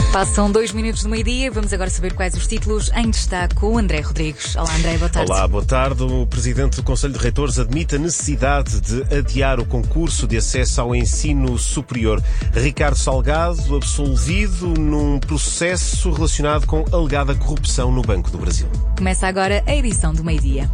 Passam 2 minutos do meio-dia. Vamos agora saber quais os títulos em destaque com o André Rodrigues. Olá, André, boa tarde. Olá, boa tarde. O Presidente do Conselho de Reitores admite a necessidade de adiar o concurso de acesso ao ensino superior. Ricardo Salgado absolvido num processo relacionado com alegada corrupção no Banco do Brasil. Começa agora a edição do meio-dia.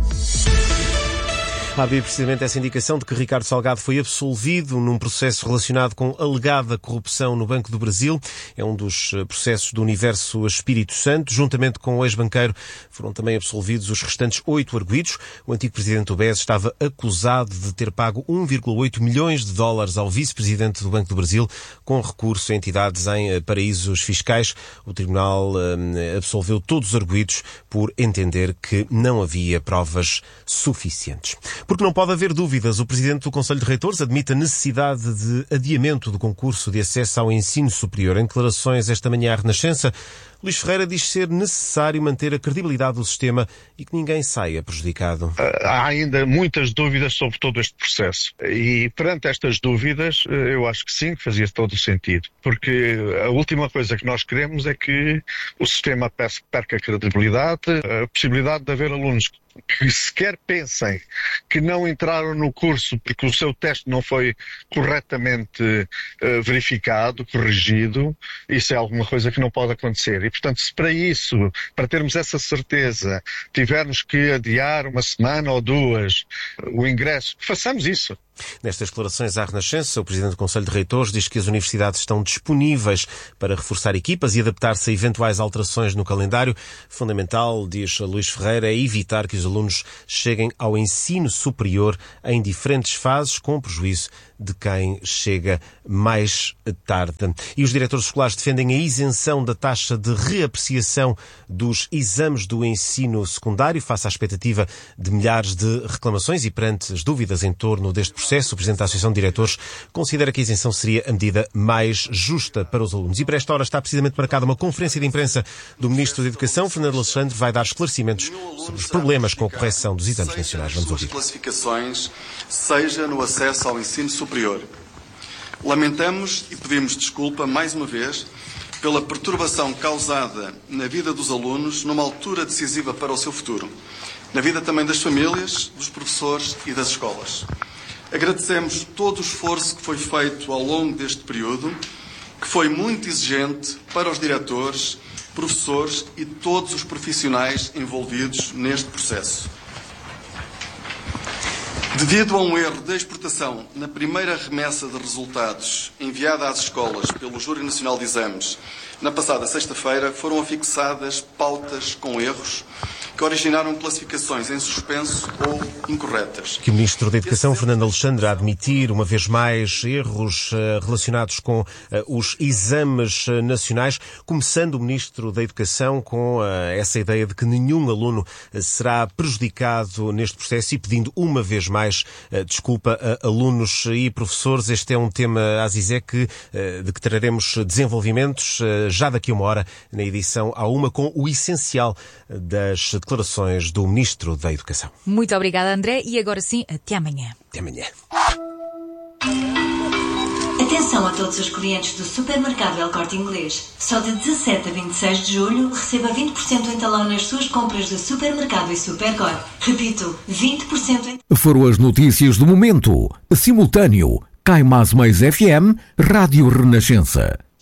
Havia precisamente essa indicação de que Ricardo Salgado foi absolvido num processo relacionado com alegada corrupção no Banco do Brasil. É um dos processos do universo Espírito Santo. Juntamente com o ex-banqueiro foram também absolvidos os restantes 8 arguidos. O antigo presidente do BES estava acusado de ter pago 1,8 milhões de dólares ao vice-presidente do Banco do Brasil com recurso a entidades em paraísos fiscais. O tribunal absolveu todos os arguidos por entender que não havia provas suficientes. Porque não pode haver dúvidas, o Presidente do Conselho de Reitores admite a necessidade de adiamento do concurso de acesso ao ensino superior. Em declarações esta manhã à Renascença, Luís Ferreira diz ser necessário manter a credibilidade do sistema e que ninguém saia prejudicado. Há ainda muitas dúvidas sobre todo este processo. E perante estas dúvidas, eu acho que sim, que fazia todo o sentido. Porque a última coisa que nós queremos é que o sistema perca a credibilidade, a possibilidade de haver alunos que sequer pensem que não entraram no curso porque o seu teste não foi corretamente verificado, corrigido. Isso é alguma coisa que não pode acontecer. E, portanto, se para isso, para termos essa certeza, tivermos que adiar uma semana ou duas o ingresso, façamos isso. Nestas declarações à Renascença, o Presidente do Conselho de Reitores diz que as universidades estão disponíveis para reforçar equipas e adaptar-se a eventuais alterações no calendário. Fundamental, diz Luís Ferreira, é evitar que os alunos cheguem ao ensino superior em diferentes fases, com prejuízo de quem chega mais tarde. E os diretores escolares defendem a isenção da taxa de reapreciação dos exames do ensino secundário, face à expectativa de milhares de reclamações e perante as dúvidas em torno deste processo. O Presidente da Associação de Diretores considera que a isenção seria a medida mais justa para os alunos. E para esta hora está precisamente marcada uma conferência de imprensa do Ministro da Educação. Fernando Alexandre vai dar esclarecimentos sobre os problemas com a correção dos exames nacionais. Vamos ouvir. Classificações, seja no acesso ao ensino superior. Lamentamos e pedimos desculpa, mais uma vez, pela perturbação causada na vida dos alunos numa altura decisiva para o seu futuro, na vida também das famílias, dos professores e das escolas. Agradecemos todo o esforço que foi feito ao longo deste período, que foi muito exigente para os diretores, professores e todos os profissionais envolvidos neste processo. Devido a um erro de exportação na primeira remessa de resultados enviada às escolas pelo Júri Nacional de Exames, na passada sexta-feira, foram afixadas pautas com erros que originaram classificações em suspenso ou incorretas. Que o Ministro da Educação, Fernando Alexandre, a admitir, uma vez mais, erros relacionados com os exames nacionais, começando o Ministro da Educação com essa ideia de que nenhum aluno será prejudicado neste processo e pedindo, uma vez mais, desculpa a alunos e professores. Este é um tema, Azizé, de que traremos desenvolvimentos já daqui a uma hora, na edição A1, com o essencial das declarações do Ministro da Educação. Muito obrigada, André, e agora sim, até amanhã. Até amanhã. Atenção a todos os clientes do supermercado El Corte Inglês. Só de 17 a 26 de julho receba 20% em talão nas suas compras de supermercado e Supercor. Repito, 20% em... Foram as notícias do momento. Simultâneo. Cai Mais FM, Rádio Renascença.